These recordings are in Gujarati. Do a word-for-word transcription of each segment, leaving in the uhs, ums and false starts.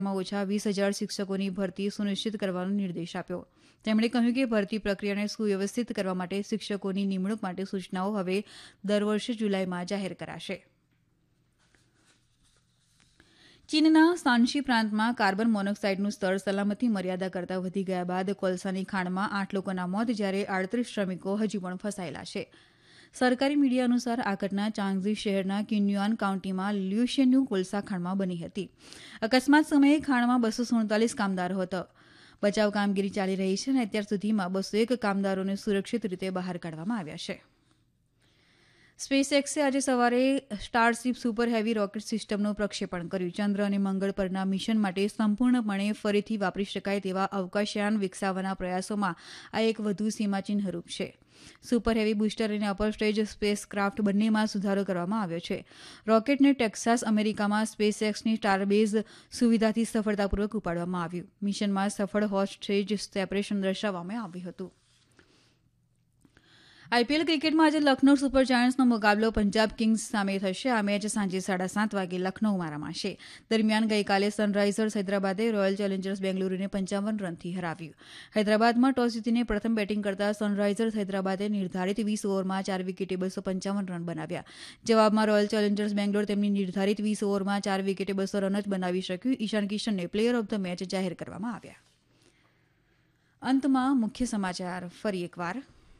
માં ઓછા વીસ હજાર શિક્ષકોની ભરતી સુનિશ્ચિત કરવાનો નિર્દેશ આપ્યો. તેમણે કહ્યું કે ભરતી પ્રક્રિયાને સુવ્યવસ્થિત કરવા માટે શિક્ષકોની નિમણૂક માટે સૂચનાઓ હવે દર વર્ષે જુલાઈમાં જાહેર કરાશે. ચીનના શાન્શી પ્રાંતમાં કાર્બન મોનોક્સાઇડનું સ્તર સલામતી મર્યાદા કરતાં વધી ગયા બાદ કોલસાની ખાણમાં આઠ લોકોના મોત જ્યારે આડત્રીસ શ્રમિકો હજી પણ ફસાયેલા છે. સરકારી મીડિયા અનુસાર આ ઘટના ચાંગઝી શહેરના કિન્યુઆન કાઉન્ટીમાં લ્યુશિયનનું કોલસા ખાણમાં બની હતી. અકસ્માત સમયે ખાણમાં બસો સુડતાલીસ કામદારો હતા. બચાવ કામગીરી ચાલી રહી છે અને અત્યાર સુધીમાં બસો એક કામદારોને સુરક્ષિત રીતે બહાર કાઢવામાં આવ્યા છે. સ્પેસએક્સે આજે સવારે સ્ટારશીપ સુપર હેવી રોકેટ સિસ્ટમનું પ્રક્ષેપણ કર્યું. ચંદ્ર અને મંગળ પરના મિશન માટે સંપૂર્ણપણે ફરીથી વાપરી શકાય તેવા અવકાશયાન વિકસાવવાના પ્રયાસોમાં આ એક વધુ સીમાચિહ્નરૂપ છે. સુપર હેવી બુસ્ટર અને અપર સ્ટેજ સ્પેસ ક્રાફ્ટ બંનેમાં સુધારો કરવામાં આવ્યો છે. રોકેટને ટેક્સાસ, અમેરિકામાં સ્પેસએક્સની સ્ટારબેઝ સુવિધાથી સફળતાપૂર્વક ઉપાડવામાં આવ્યું. મિશનમાં સફળ હોટ સ્ટેજ સેપરેશન દર્શાવવામાં આવ્યું હતું. આઈપીએલ ક્રિકેટમાં આજે લખનૌ સુપર જાયન્ટ્સનો મુકાબલો પંજાબ કિંગ્સ સામે થશે. આ મેચ સાંજે સાડા સાત વાગે લખનૌમાં રમાશે. દરમિયાન ગઈકાલે સનરાઇઝર્સ હૈદરાબાદે રોયલ ચેલેન્જર્સ બેંગલુરુને પંચાવન રનથી હરાવ્યું. હૈદરાબાદમાં ટોસ જીતીને પ્રથમ બેટિંગ કરતા સનરાઇઝર્સ હૈદરાબાદે નિર્ધારિત વીસ ઓવરમાં ચાર વિકેટે બસો પંચાવન રન બનાવ્યા. જવાબમાં રોયલ ચેલેન્જર્સ બેંગ્લોર તેમની નિર્ધારિત વીસ ઓવરમાં ચાર વિકેટે બસો રન જ બનાવી શક્યું. ઈશાન કિશનને પ્લેયર ઓફ ધ મેચ જાહેર કરવામાં આવ્યા. અંતમાં મુખ્ય સમાચાર ફરી એકવાર.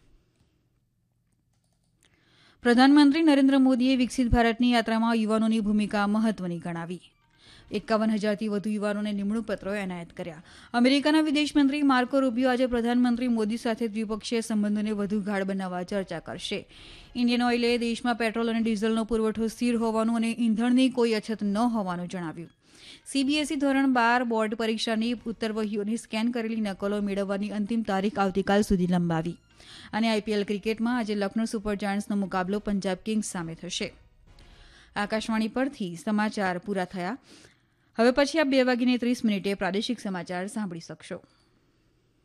પ્રધાનમંત્રી નરેન્દ્ર મોદીએ વિકસિત ભારતની યાત્રામાં યુવાનોની ભૂમિકા મહત્વની ગણાવી. એકાવન હજારથી વધુ યુવાનોને નિમણૂક પત્રો એનાયત કર્યા. અમેરિકાના વિદેશમંત્રી માર્કો રૂબિયો આજે પ્રધાનમંત્રી મોદી સાથે દ્વિપક્ષીય સંબંધોને વધુ ગાઢ બનાવવા ચર્ચા કરશે. ઇન્ડિયન ઓઇલે દેશમાં પેટ્રોલ અને ડીઝલનો પુરવઠો સ્થિર હોવાનું અને ઇંધણની કોઈ અછત ન હોવાનું જણાવ્યું. સીબીએસઈ ધોરણ બાર બોર્ડ પરીક્ષાની ઉત્તરવહીઓની સ્કેન કરેલી નકલો મેળવવાની અંતિમ તારીખ આવતીકાલ સુધી લંબાવી. અને આઈપીએલ ક્રિકેટમાં આજે લખનૌ સુપર જાયન્ટ્સનો મુકાબલો પંજાબ કિંગ્સ સામે થશે. આકાશવાણી પરથી સમાચાર પૂરા થયા. હવે પછી આપ બે વાગીને ત્રીસ મિનિટે પ્રાદેશિક સમાચાર સાંભળી શકશો.